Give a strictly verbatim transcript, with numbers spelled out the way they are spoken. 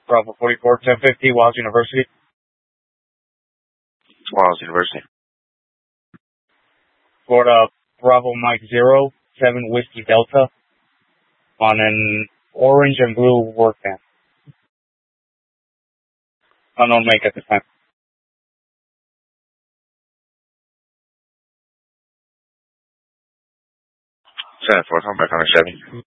Bravo forty-four, ten fifty, Wiles University. Wiles University. Florida Bravo Mike zero, seven Whiskey Delta on an orange and blue work van. Unknown make at this time. Ten four, come back on a Chevy.